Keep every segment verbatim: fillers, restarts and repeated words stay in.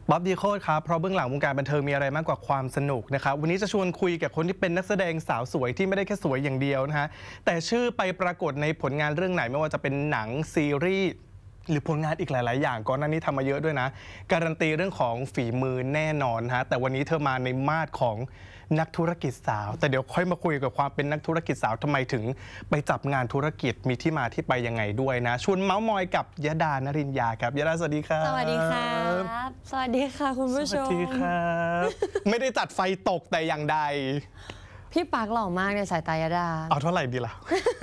บ๊อบดีโคดครับเพราะเบื้องหลังวงการบันเทิงมีอะไรมากกว่าความสนุกนะครับวันนี้จะชวนคุยกับคนที่เป็นนักแสดงสาวสวยที่ไม่ได้แค่สวยอย่างเดียวนะฮะแต่ชื่อไปปรากฏในผลงานเรื่องไหนไม่ว่าจะเป็นหนังซีรีส์หรือผลงานอีกหลายๆอย่างก่อนหน้านี้ทำมาเยอะด้วยนะการันตีเรื่องของฝีมือแน่นอนฮะแต่วันนี้เธอมาในมาดของนักธุรกิจสาวแต่เดี๋ยวค่อยมาคุยกับความเป็นนักธุรกิจสาวทำไมถึงไปจับงานธุรกิจมีที่มาที่ไปยังไงด้วยนะชวนเมาส์มอยกับยดานรินยาครับยดาสวัสดีครับสวัสดีครับสวัสดีค่ะคุณผู้ชมสวัสดีครับไม่ได้จัดไฟตกแต่อย่างใดพี่ปาร์คหล่อมากในสายตายดาเอาเท่าไหร่ดีล่ะ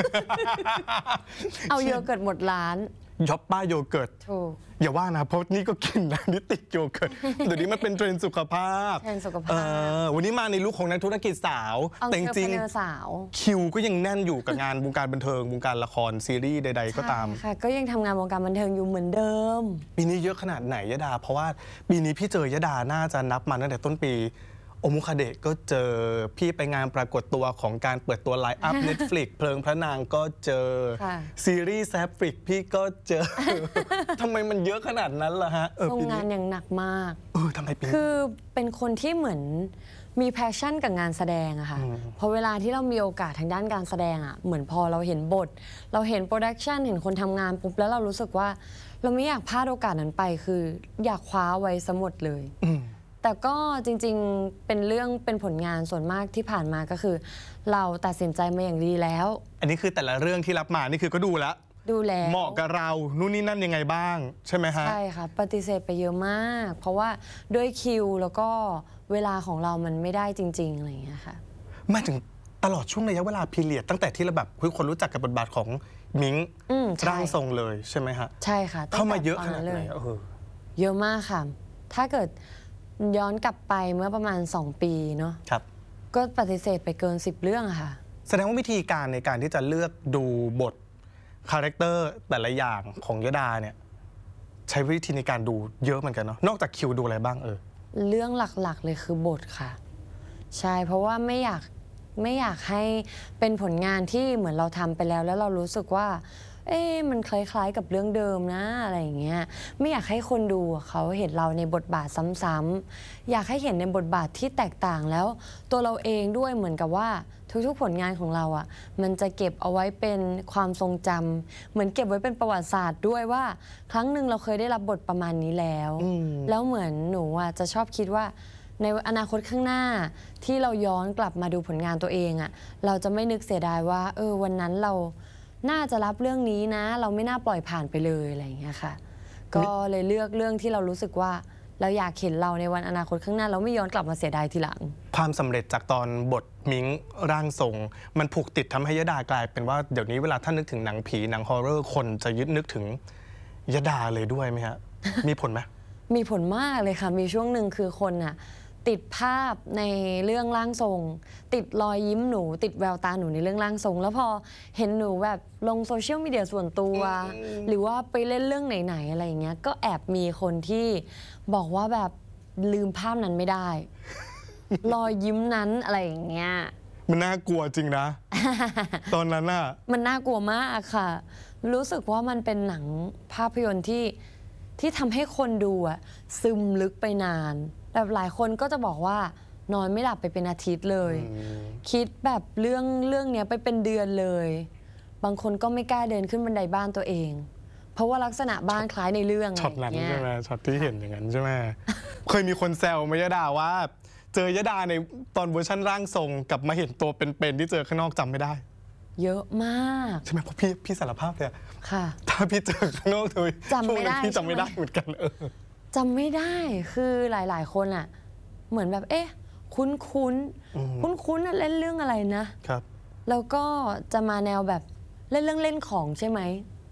เอาโยเกิร์ตหมดร้านยอปป้าโยเกิร์ตถูกอย่าว่านะเพราะนี่ก็กินนะนี่ติดโยเกิร์ตเดี๋ยวนี้มันเป็นเทรนด์สุขภาพเทรนด์สุขภาพวันนี้มาในลุคของนักธุรกิจสาวแต่จริงๆคิวก็ยังแน่นอยู่กับงานวงการบันเทิงวงการละครซีรีส์ใดๆก็ตามค่ะก็ยังทำงานวงการบันเทิงอยู่เหมือนเดิมปีนี้เยอะขนาดไหนยดาเพราะว่าปีนี้พี่เจอยดาน่าจะนับมาตั้งแต่ต้นปีโอมุคาเดะก็เจอพี่ไปงานปรากฏตัวของการเปิดตัวไลน์อัพ Netflix เพลิงพระนางก็เจอซีรีส์แซฟริกพี่ก็เจอ ทำไมมันเยอะขนาดนั้นล่ะฮะทำงานอย่างหนักมากเออทำไมปีคือเป็นคนที่เหมือนมีแพชชั่นกับงานแสดงอะค่ะพอเวลาที่เรามีโอกาสทางด้านการแสดงอะเหมือนพอเราเห็นบทเราเห็นโปรดักชันเห็นคนทำงานปุ๊บแล้วเรารู้สึกว่าเราไม่อยากพลาดโอกาสนั้นไปคืออยากคว้าไว้สมดเลยแต่ก็จริงๆเป็นเรื่องเป็นผลงานส่วนมากที่ผ่านมาก็คือเราตัดสินใจมาอย่างดีแล้วอันนี้คือแต่ละเรื่องที่รับมานี่คือก็ดูแล้วดูแลเหมาะกับเรานู่นนี่นั่นยังไงบ้างใช่ไหมฮะใช่ค่ะปฏิเสธไปเยอะมากเพราะว่าด้วยคิวแล้วก็เวลาของเรามันไม่ได้จริงๆอะไรอย่างเงี้ยค่ะมาถึงตลอดช่วงระยะเวลาพีเรียดตั้งแต่ที่เราแบบคนรู้จักกับบทบาทของมิ้งร่างทรงเลยใช่ไหมฮะใช่ค่ะเข้ามาเยอะขนาดไหนเออเยอะมากค่ะถ้าเกิดย้อนกลับไปเมื่อประมาณสองปีเนาะครับก็ปฏิเสธไปเกินสิบเรื่องค่ะแสดงว่าวิธีการในการที่จะเลือกดูบทคาแรคเตอร์แต่ละอย่างของยดาเนี่ยใช้วิธีในการดูเยอะเหมือนกันเนาะนอกจากคิวดูอะไรบ้างเออเรื่องหลักๆเลยคือบทค่ะใช่เพราะว่าไม่อยากไม่อยากให้เป็นผลงานที่เหมือนเราทำไปแล้วแล้วเรารู้สึกว่าเอ๊ะมันคล้ายๆกับเรื่องเดิมนะอะไรอย่างเงี้ยไม่อยากให้คนดูเขาเห็นเราในบทบาทซ้ำๆอยากให้เห็นในบทบาทที่แตกต่างแล้วตัวเราเองด้วยเหมือนกับว่าทุกๆผลงานของเราอ่ะมันจะเก็บเอาไว้เป็นความทรงจำเหมือนเก็บไว้เป็นประวัติศาสตร์ด้วยว่าครั้งหนึ่งเราเคยได้รับบทประมาณนี้แล้วแล้วเหมือนหนูอ่ะจะชอบคิดว่าในอนาคตข้างหน้าที่เราย้อนกลับมาดูผลงานตัวเองอ่ะเราจะไม่นึกเสียดายว่าเออวันนั้นเราน่าจะรับเรื่องนี้นะเราไม่น่าปล่อยผ่านไปเลยอะไรอย่างเงี้ยค่ะก็เลยเลือกเรื่องที่เรารู้สึกว่าเราอยากเห็นเราในวันอนาคตข้างหน้าเราไม่ย้อนกลับมาเสียดายทีหลังความสำเร็จจากตอนบทมิ้งร่างทรงมันผูกติดทำให้ยดากลายเป็นว่าเดี๋ยวนี้เวลาท่านนึกถึงหนังผีหนังฮอร์เรอร์คนจะยึดนึกถึงยดาเลยด้วยไหมฮะ มีผลไหมมีผลมากเลยค่ะมีช่วงหนึ่งคือคนอะติดภาพในเรื่องร่างทรงติดรอยยิ้มหนูติดแววตาหนูในเรื่องร่างทรงแล้วพอเห็นหนูแบบลงโซเชียลมีเดียส่วนตัวหรือว่าไปเล่นเรื่องไหนๆอะไรอย่างเงี้ยก็แอบมีคนที่บอกว่าแบบลืมภาพนั้นไม่ได้รอยยิ้มนั้นอะไรอย่างเงี้ยมันน่ากลัวจริงนะ ตอนนั้นน่ะมันน่ากลัวมากค่ะรู้สึกว่ามันเป็นหนังภาพยนตร์ที่ที่ทำให้คนดูอะซึมลึกไปนานแบบหลายคนก็จะบอกว่านอนไม่หลับไปเป็นอาทิตย์เลยคิดแบบเรื่องเรื่องนี้ไปเป็นเดือนเลยบางคนก็ไม่กล้าเดินขึ้นบันไดบ้านตัวเองเพราะว่าลักษณะบ้านคล้ายในเรื่องช็อตนั้นใช่ไหมช็อตที่เห็นอย่างนั้นใช่ไหมเคยมีคนแซวมายดาว่าเจอยดาในตอนเวอร์ชันร่างทรงกับมาเห็นตัวเป็นๆที่เจอข้างนอกจำไม่ได้เยอะมากใช่ไหมเพราะพี่พี่สารภาพเลยค่ะถ้าพี่เจอข้างนอกเลยจำไม่ได้พี่จำไม่ได้เหมือนกันเออจำไม่ได้คือหลายๆคนอ่ะเหมือนแบบเอ๊ะคุ้นคุ้นคุ้นคุ้นเล่นเรื่องอะไรนะครับแล้วก็จะมาแนวแบบเล่นเรื่องเล่นของใช่ไหม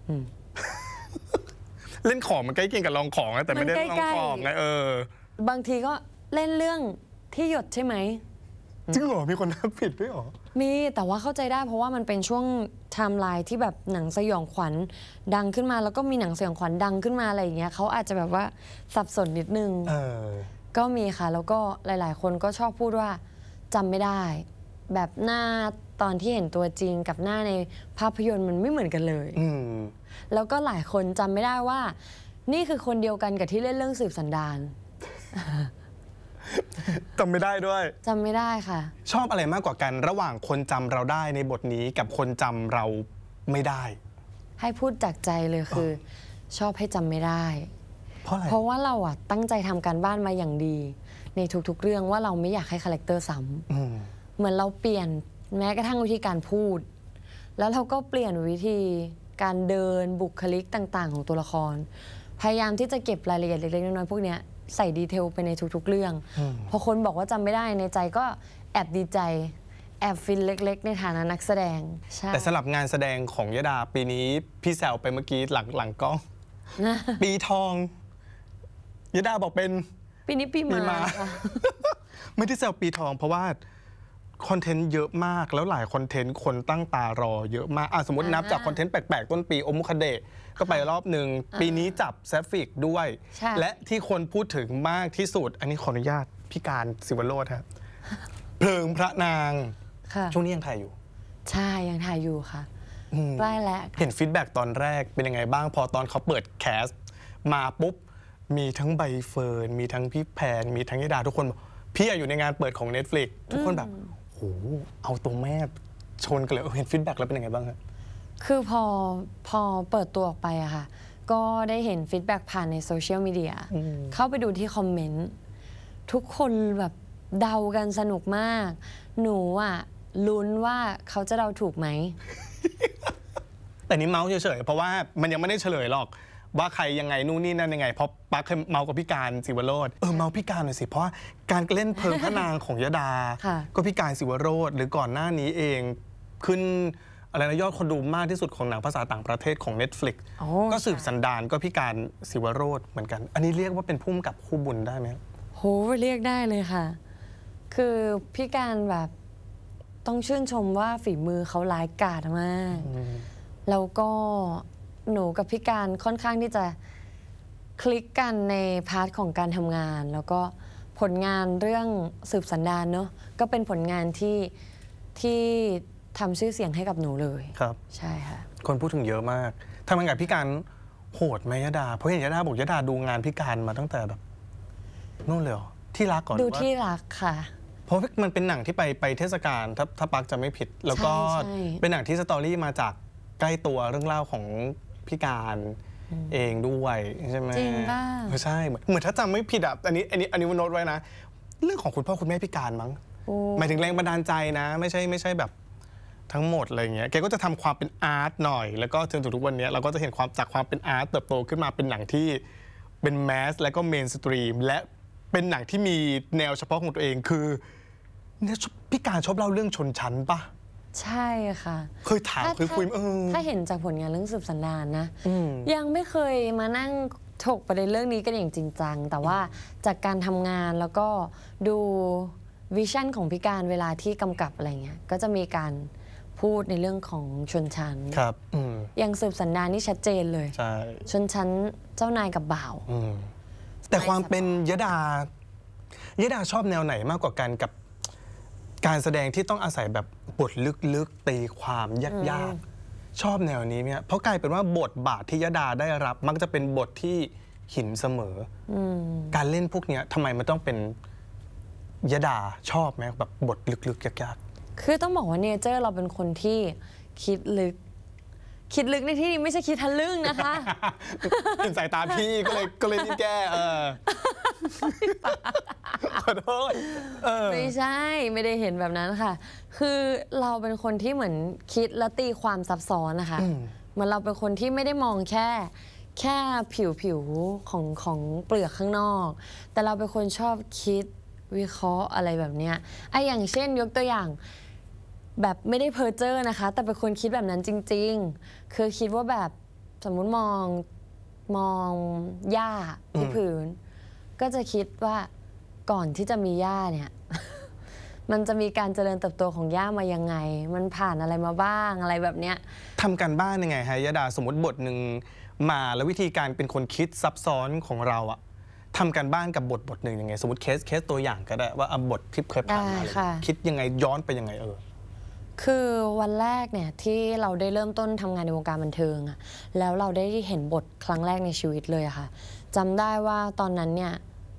เล่นของมันใกล้เคียงกับลองของนะแต่ไม่ได้ลองของไงเออบางทีก็เล่นเรื่องที่หยดใช่ไหมจริงเหรอมีคนนับผิดด้วยเหรอมีแต่ว่าเข้าใจได้เพราะว่ามันเป็นช่วงไทม์ไลน์ที่แบบหนังสยองขวัญดังขึ้นมาแล้วก็มีหนังสยองขวัญดังขึ้นมาอะไรอย่างเงี้ยเขาอาจจะแบบว่าสับสนนิดนึงก็มีค่ะแล้วก็หลายๆคนก็ชอบพูดว่าจำไม่ได้แบบหน้าตอนที่เห็นตัวจริงกับหน้าในภาพยนตร์มันไม่เหมือนกันเลยแล้วก็หลายคนจำไม่ได้ว่านี่คือคนเดียวกันกับที่เล่นเรื่องสืบสันดานจำไม่ได้ด้วยจำไม่ได้ค่ะชอบอะไรมากกว่ากันระหว่างคนจำเราได้ในบทนี้กับคนจำเราไม่ได้ให้พูดจากใจเลยคือ ชอบให้จำไม่ได้เพราะอะไรเพราะว่าเราอะตั้งใจทำการบ้านมาอย่างดี ในทุกๆเรื่องว่าเราไม่อยากให้คาแรคเตอร์ซ้ำอืมเหมือนเราเปลี่ยนแม้กระทั่งวิธีการพูด แล้วเราก็เปลี่ยนวิธีการเดินบุคลิกต่างๆ ของตัวละคร พยายามที่จะเก็บรายละเอียดเล็กๆน้อยๆพวกเนี้ยใส่ดีเทลไปในทุกๆเรื่องอืมพอคนบอกว่าจำไม่ได้ในใจก็แอบดีใจ แอบฟินเล็กๆ ในฐานะนักแสดงใช่แต่สำหรับงานแสดงของยดาปีนี้พี่แซวไปเมื่อกี้หลังหลังกล้องนะปีทองยดาบอกเป็นปีนี้ปีปีมาม้าค่ะไม่ได้แซวปีทองเพราะว่าคอนเทนต์เยอะมากแล้วหลายคอนเทนต์คนตั้งตารอเยอะมากอ่ะสมมตินับจากคอนเทนต์แปลกๆ ต้นปีโอมุคาเดะก็ไปรอบหนึ่งปีนี้จับแซฟฟิกด้วยใช่และที่คนพูดถึงมากที่สุด อันนี้ขออนุญาตพี่การศิวโรธครับ เพลิงพระนางค่ะช่วงนี้ยังถ่ายอยู่ใช่ยังถ่ายอยู่ค่ะอืมใกล้แล้วเห็นฟีดแบ็กตอนแรกเป็นยังไงบ้าง พอตอนเขาเปิดแคสมาปุ๊บ มีทั้งใบเฟิร์น มีทั้งพี่แพน มีทั้งยดาทุกคนบอกพี่อะอยู่ในงานเปิดของ Netflix ทุกคนแบบโหเอาตัวแม่ชนกันเลยเออเห็นฟีดแบ็กแล้วเป็นยังไงบ้างครับคือพอพอเปิดตัวออกไปอะค่ะ ก็ได้เห็นฟีดแบ็กผ่านในโซเชียลมีเดียเข้าไปดูที่คอมเมนต์ ทุกคนแบบเดากันสนุกมาก หนูอะลุ้นว่าเขาจะเดาถูกไหมแต่นี่เมาส์เฉยๆ เพราะว่ามันยังไม่ได้เฉลยหรอก ว่าใครยังไงนู่นนี่นั่นยังไงเพราะปักเคยเมาส์กับพี่การศิวโรธเออเมาส์พี่การหน่อยสิเพราะว่าการเล่นเพลิงพระนางของยดาค่ะก็พี่การศิวโรธหรือก่อนหน้านี้เองขึ้นอะไรนะยอดคนดูมากที่สุดของหนังภาษาต่างประเทศของ Netflix โอ้ก็สืบสันดานก็พี่การศิวโรธเหมือนกัน อันนี้เรียกว่าเป็นพุ่มกับคู่บุญได้ไหมโหเรียกได้เลยค่ะ คือพี่การแบบต้องชื่นชมว่าฝีมือเขาร้ายกาจมาก แล้วก็หนูกับพี่การค่อนข้างที่จะคลิกกันในพาร์ทของการทำงาน แล้วก็ผลงานเรื่องสืบสันดานเนอะก็เป็นผลงานที่ที่ทำชื่อเสียงให้กับหนูเลยครับใช่ค่ะคนพูดถึงเยอะมากทำงานกับพี่การโหดไหมยดา เพราะเห็นยดาบอกยดาดูงานพี่การมาตั้งแต่แบบนู่นเลยเหรอที่รักก่อนดูหรือว่าที่รักค่ะเพราะมันเป็นหนังที่ไปไปเทศกาลถ้าถ้าปักจะไม่ผิด แล้วก็ใช่ใช่เป็นหนังที่สตอรี่มาจากใกล้ตัวเรื่องเล่าของพี่การเองด้วยใช่ไหมจริงป่ะเออใช่เหมือนเหมือนถ้าจำไม่ผิดอ่ะอันนี้อันนี้อันนี้วันโน้ตไว้นะ เรื่องของคุณพ่อคุณแม่พี่การมั้งโอ้หมายถึงแรงบันดาลใจนะ ไม่ใช่ไม่ใช่แบบทั้งหมดอะไรเงี้ยแกก็จะทำความเป็นอาร์ตหน่อย แล้วก็จนถึงทุกวันนี้เราก็จะเห็นความจากความเป็นอาร์ตเติบโตขึ้นมาเป็นหนังที่เป็นแมสและก็เมนสตรีมและเป็นหนังที่มีแนวเฉพาะของตัวเองคือเนี่ยพี่การชอบเล่าเรื่องชนชั้นปะใช่ค่ะเคยถามเคยคุยเออถ้าเห็นจากผลงานเรื่องสืบสันดานนะอืมยังไม่เคยมานั่งถกประเด็นเรื่องนี้กันอย่างจริงจัง แต่ว่าจากการทำงานแล้วก็ดูวิชั่นของพี่การเวลาที่กำกับอะไรเงี้ยก็จะมีการพูดในเรื่องของชนชั้นครับอืมอย่างสืบสันดานนี่ชัดเจนเลยใช่ชนชั้นเจ้านายกับบ่าวอืมแต่ความเป็นยดายดาชอบแนวไหนมากกว่ากันกับการแสดงที่ต้องอาศัยแบบบทลึกๆตีความยากๆชอบแนวนี้ไหมฮะเพราะกลายเป็นว่าบทบาทที่ยดาได้รับ มักจะเป็นบทที่หินเสมออมการเล่นพวกเนี้ยทำไมมันต้องเป็นยดาชอบไหมแบบบทลึกๆยากคือต้องบอกว่าเนเจอร์เราเป็นคนที่คิดลึก คิดลึกในที่นี้ไม่ใช่คิดทะลึ่งนะคะๆ เป็นสายตาพี่ก็เลยก็เลยนี่แก้เออขอโทษเออไม่ใช่ไม่ได้เห็นแบบนั้นค่ะ คือเราเป็นคนที่เหมือนคิดและตีความซับซ้อนนะคะอืมเหมือนเราเป็นคนที่ไม่ได้มองแค่แค่ผิวผิวของของเปลือกข้างนอก แต่เราเป็นคนชอบคิดวิเคราะห์อะไรแบบเนี้ยไอ้อย่างเช่นยกตัวอย่างแบบไม่ได้เพ้อเจ้อนะคะ แต่เป็นคนคิดแบบนั้นจริง ๆ คือคิดว่าแบบสมมุติมองมองหญ้าที่พื้น ก็จะคิดว่าก่อนที่จะมีหญ้าเนี่ย มันจะมีการเจริญเติบโตของหญ้ามายังไง มันผ่านอะไรมาบ้างอะไรแบบเนี้ยทำการบ้านยังไงฮะยดาสมมติบทหนึ่งมาแล้ววิธีการเป็นคนคิดซับซ้อนของเราอะทำการบ้านกับบทบทหนึ่งยังไง สมมติเคสเคสตัวอย่างก็ได้ว่าอ่ะบทที่เคยผ่านมาได้อะไรค่ะคิดยังไงย้อนไปยังไงเออคือวันแรกเนี่ยที่เราได้เริ่มต้นทำงานในวงการบันเทิงอะแล้วเราได้เห็นบทครั้งแรกในชีวิตเลยอะค่ะจำได้ว่าตอนนั้นเนี่ย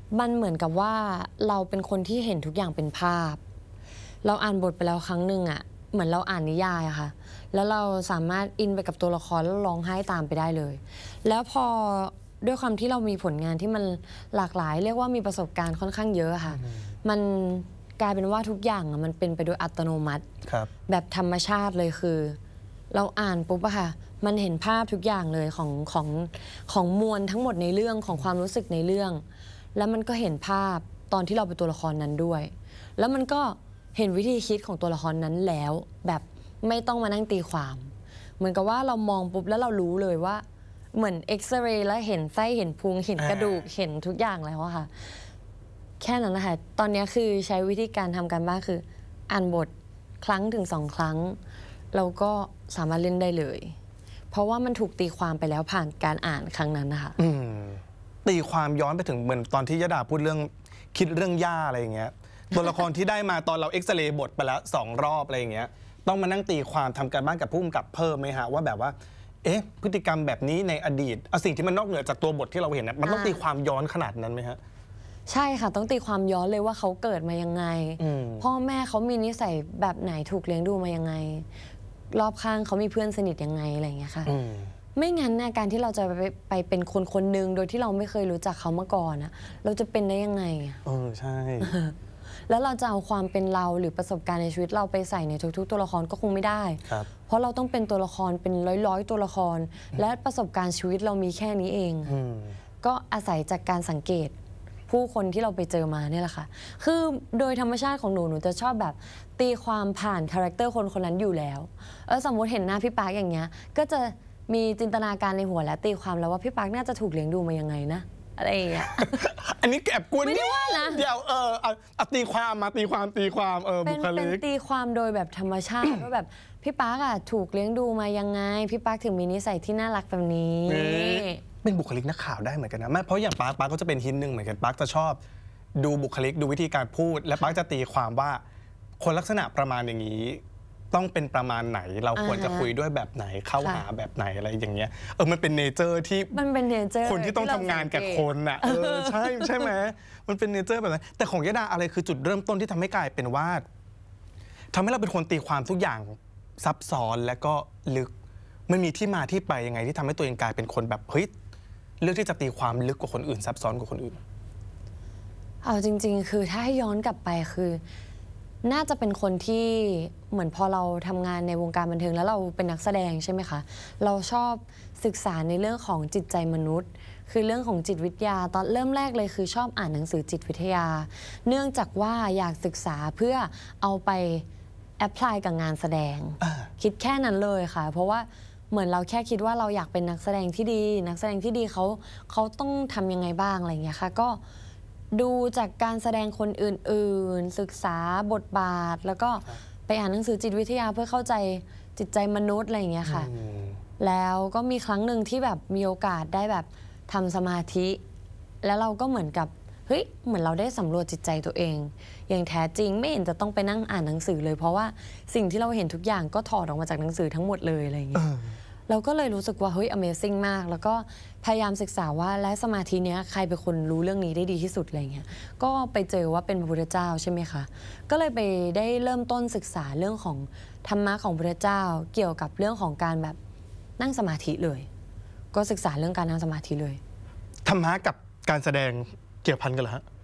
มันเหมือนกับว่าเราเป็นคนที่เห็นทุกอย่างเป็นภาพ เราอ่านบทไปแล้วครั้งหนึ่งอะเหมือนเราอ่านนิยายอะค่ะแล้วเราสามารถอินไปกับตัวละครแล้วร้องไห้ตามไปได้เลย แล้วพอด้วยความที่เรามีผลงานที่มันหลากหลาย เรียกว่ามีประสบการณ์ค่อนข้างเยอะค่ะมันกลายเป็นว่าทุกอย่างอะมันเป็นไปโดยอัตโนมัติครับแบบธรรมชาติเลยคือ เราอ่านปุ๊บอะค่ะมันเห็นภาพทุกอย่างเลยของของของมวลทั้งหมดในเรื่องของความรู้สึกในเรื่อง แล้วมันก็เห็นภาพตอนที่เราเป็นตัวละครนั้นด้วย แล้วมันก็เห็นวิธีคิดของตัวละครนั้นแล้ว แบบไม่ต้องมานั่งตีความ เหมือนกับว่าเรามองปุ๊บแล้วเรารู้เลยว่าเหมือนเอ็กซเรย์แล้วเห็นไส้เห็นพุงเห็นกระดูกเห็นทุกอย่างแล้วอะค่ะ แค่นั้นนะคะตอนนี้คือใช้วิธีการทำการบ้านคือ อ่านบทครั้งถึงสองครั้ง เราก็สามารถเล่นได้เลย เพราะว่ามันถูกตีความไปแล้วผ่านการอ่านครั้งนั้นนะคะอืมตีความย้อนไปถึงเหมือนตอนที่ยดาพูดเรื่องคิดเรื่องย่าอะไรอย่างเงี้ยตัวละครที่ได้มาตอนเราเอ็กซเรย์บทไปแล้วสองรอบอะไรอย่างเงี้ยต้องมานั่งตีความทำการบ้านกับผู้กำกับเพิ่มไหมฮะว่าแบบว่าเอ๊ะพฤติกรรมแบบนี้ในอดีตเอาสิ่งที่มันนอกเหนือจากตัวบทที่เราเห็นนะมันต้องอ่าตีความย้อนขนาดนั้นไหมฮะใช่ค่ะต้องตีความย้อนเลยว่าเขาเกิดมายังไงอืมพ่อแม่เขามีนิสัยแบบไหนถูกเลี้ยงดูมายังไง รอบข้างเขามีเพื่อนสนิทยังไงอะไรอย่างเงี้ยค่ะอืมไม่งั้นนะการที่เราจะไปไปเป็นคนคนหนึ่งโดยที่เราไม่เคยรู้จักเขามาก่อนอะเราจะเป็นได้ยังไงอะเออใช่แล้วเราจะเอาความเป็นเราหรือประสบการณ์ในชีวิตเราไปใส่ในทุกๆ ตัวละครก็คงไม่ได้ครับเพราะเราต้องเป็นตัวละครเป็นร้อยๆ ตัวละคร และประสบการณ์ชีวิตเรามีแค่นี้เองอืมก็อาศัยจากการสังเกตผู้คนที่เราไปเจอมาเนี่ยแหละค่ะ คือโดยธรรมชาติของหนูหนูจะชอบแบบตีความผ่านคาแรคเตอร์คนคนนั้นอยู่แล้วเออสมมติเห็นหน้าพี่ปาร์คอย่างเงี้ย ก็จะมีจินตนาการในหัวและตีความแล้วว่าพี่ปาร์คน่าจะถูกเลี้ยงดูมายังไงนะอะไรอย่างเงี้ยอันนี้แอบกวนไม่ได้ว่านะเดี๋ยวเออเอาเอาตีความมาตีความตีความเออเป็บุนคเป็นลิกตีความโดยแบบธรรมชาติ ว่าแบบพี่ปาร์คอะถูกเลี้ยงดูมายังไง พี่ปาร์คถึงมีนิสัยที่น่ารักแบบนี้เป็นบุคลิกนักข่าวได้เหมือนกันนะไม่เพราะอย่างปาร์คปาร์คก็จะเป็นหินหนึ่งเหมือนกันปาร์คจะชอบ ดูบุคลิกดูวิธีการพูด และปาร์คจะตีความว่า คนลักษณะประมาณอย่างนี้ ต้องเป็นประมาณไหน เราควรจะอ่าฮะคุยด้วยแบบไหนเข้าค่ะหาแบบไหนอะไรอย่างเงี้ยเออมันเป็นเนเจอร์ที่มันเป็นเนเจอร์คนที่ต้องทำงานกับคนน่ะเออใช่ใช่ไหมมันเป็นเนเจอร์แบบนั้นแต่ของยดาอะไรคือจุดเริ่มต้นที่ทำให้กลายเป็นว่าทำให้เราเป็นคนตีความทุกอย่างซับซ้อนและก็ลึกมันมีที่มาที่ไปยังไงที่ทำให้ตัวเองกลายเป็นคนแบบเฮ้ยเลือกที่จะตีความลึกกว่าคนอื่นซับซ้อนกว่าคนอื่นเอาจริง ๆ คือถ้าให้ย้อนกลับไปคือ น่าจะเป็นคนที่เหมือนพอเราทำงานในวงการบันเทิงแล้วเราเป็นนักแสดงใช่ไหมคะ เราชอบศึกษาในเรื่องของจิตใจมนุษย์ คือเรื่องของจิตวิทยาตอนเริ่มแรกเลยคือชอบอ่านหนังสือจิตวิทยา เนื่องจากว่าอยากศึกษาเพื่อเอาไปแอพพลายกับงานแสดงอ่าคิดแค่นั้นเลยค่ะ เพราะว่าเหมือนเราแค่คิดว่าเราอยากเป็นนักแสดงที่ดี นักแสดงที่ดีเขาเขาต้องทำยังไงบ้างอะไรอย่างเงี้ยค่ะก็ ดูจากการแสดงคนอื่นๆ ศึกษาบทบาท แล้วก็ไปอ่านหนังสือจิตวิทยาเพื่อเข้าใจจิตใจมนุษย์อะไรอย่างเงี้ยค่ะอืมแล้วก็มีครั้งหนึ่งที่แบบมีโอกาสได้แบบทำสมาธิ แล้วเราก็เหมือนกับเฮ้ยเหมือนเราได้สำรวจจิตใจตัวเอง อย่างแท้จริงไม่เห็นจะต้องไปนั่งอ่านหนังสือเลย เพราะว่าสิ่งที่เราเห็นทุกอย่างก็ถอดออกมาจากหนังสือทั้งหมดเลยอะไรอย่างเงี้ย เราก็เลยรู้สึกว่าเฮ้ย Amazing มาก แล้วก็พยายามศึกษาว่าและสมาธิเนี้ยใครเป็นคนรู้เรื่องนี้ได้ดีที่สุดอะไรเงี้ย ก็ไปเจอว่าเป็นพระพุทธเจ้าใช่ไหมคะ ก็เลยไปได้เริ่มต้นศึกษาเรื่องของธรรมะของพระพุทธเจ้า เกี่ยวกับเรื่องของการแบบนั่งสมาธิเลย ก็ศึกษาเรื่องการนั่งสมาธิเลยธรรมะกับการแสดงเกี่ยวพันกันเหรอฮะ